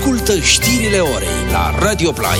Ascultă știrile orei la Radio Play.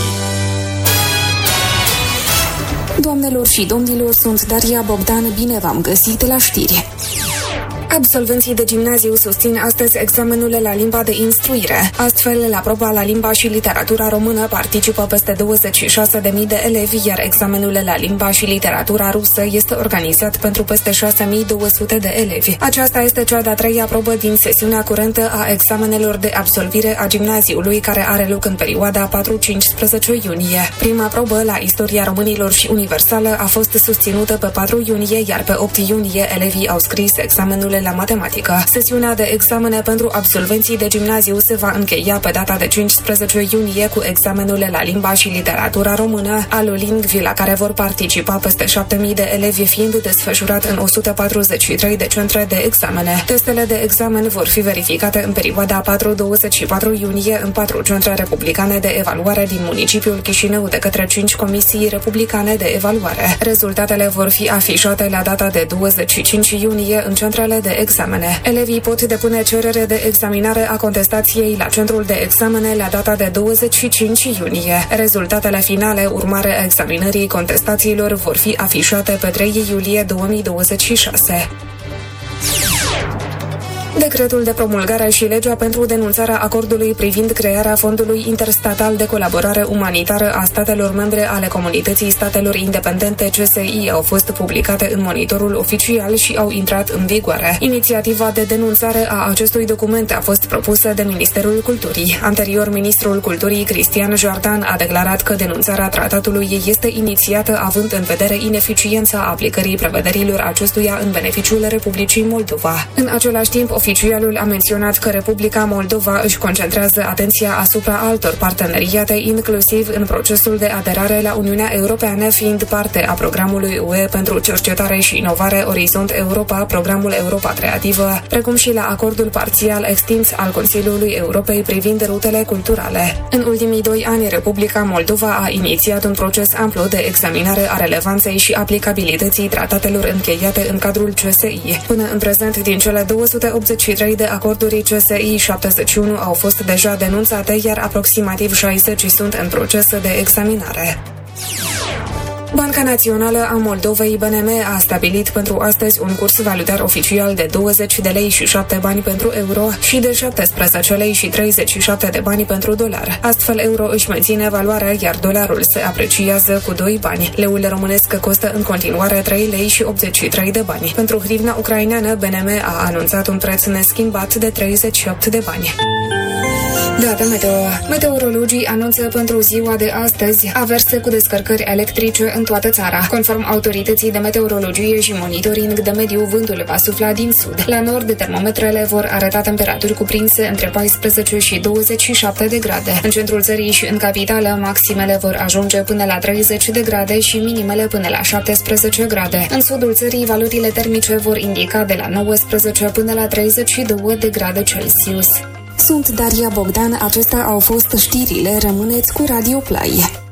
Doamnelor și domnilor, sunt Daria Bogdan, bine v-am găsit la știri. Absolvenții de gimnaziu susțin astăzi examenul la limba de instruire. Astfel, la proba la limba și literatura română participă peste 26.000 de elevi, iar examenul la limba și literatura rusă este organizat pentru peste 6.200 de elevi. Aceasta este cea de-a treia probă din sesiunea curentă a examenelor de absolvire a gimnaziului, care are loc în perioada 4-15 iunie. Prima probă la istoria românilor și universală a fost susținută pe 4 iunie, iar pe 8 iunie elevii au scris examenul la matematică. Sesiunea de examene pentru absolvenții de gimnaziu se va încheia pe data de 15 iunie cu examenul la limba și literatura română, Alolingvi, la care vor participa peste 7.000 de elevi, fiind desfășurat în 143 de centre de examene. Testele de examen vor fi verificate în perioada 4-24 iunie în 4 centre republicane de evaluare din municipiul Chișinău de către 5 comisii republicane de evaluare. Rezultatele vor fi afișate la data de 25 iunie în centrele de examene. Elevii pot depune cerere de examinare a contestației la centrul de examene la data de 25 iunie. Rezultatele finale, urmare a examinării contestațiilor, vor fi afișate pe 3 iulie 2026. Decretul de promulgare și legea pentru denunțarea acordului privind crearea Fondului Interstatal de Colaborare Umanitară a statelor membre ale Comunității Statelor Independente CSI au fost publicate în monitorul oficial și au intrat în vigoare. Inițiativa de denunțare a acestui document a fost propusă de Ministerul Culturii. Anterior, ministrul Culturii Cristian Jordan a declarat că denunțarea tratatului este inițiată având în vedere ineficiența aplicării prevederilor acestuia în beneficiul Republicii Moldova. În același timp, oficialul a menționat că Republica Moldova își concentrează atenția asupra altor parteneriate, inclusiv în procesul de aderare la Uniunea Europeană, fiind parte a programului UE pentru cercetare și inovare Orizont Europa, programul Europa Creativă, precum și la acordul parțial extins al Consiliului Europei privind rutele culturale. În ultimii 2 ani, Republica Moldova a inițiat un proces amplu de examinare a relevanței și aplicabilității tratatelor încheiate în cadrul CSI. Până în prezent, din cele 283 de acorduri CSI, 71 au fost deja denunțate, iar aproximativ 60 sunt în proces de examinare. Banca Națională a Moldovei, BNM, a stabilit pentru astăzi un curs valutar oficial de 20 de lei și 7 bani pentru euro și de 17 lei și 37 de bani pentru dolar. Astfel, euro își menține valoarea, iar dolarul se apreciază cu 2 bani. Leul românesc costă în continuare 3 lei și 83 de bani. Pentru hrivna ucraineană, BNM a anunțat un preț neschimbat de 38 de bani. Data meteo. Meteorologii anunță pentru ziua de astăzi averse cu descărcări electrice în toată țara. Conform autorității de meteorologie și monitoring de mediu, vântul va sufla din sud. La nord, termometrele vor arăta temperaturi cuprinse între 14 și 27 de grade. În centrul țării și în capitală, maximele vor ajunge până la 30 de grade și minimele până la 17 grade. În sudul țării, valorile termice vor indica de la 19 până la 32 de grade Celsius. Sunt Daria Bogdan, acestea au fost știrile, rămâneți cu Radio Play.